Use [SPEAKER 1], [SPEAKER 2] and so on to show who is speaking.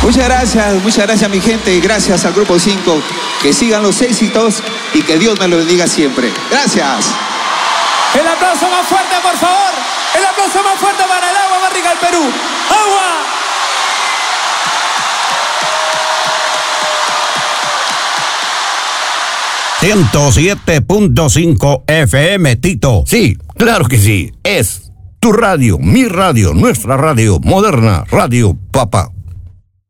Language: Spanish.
[SPEAKER 1] Muchas gracias mi gente, gracias al Grupo 5, que sigan los éxitos y que Dios me lo bendiga siempre. Gracias.
[SPEAKER 2] El aplauso más fuerte, por favor. El aplauso más fuerte para el agua más rica del Perú. ¡Agua!
[SPEAKER 3] ...107.5 FM, Tito. Sí, claro que sí. Es tu radio, mi radio, nuestra radio, moderna, Radio Papa.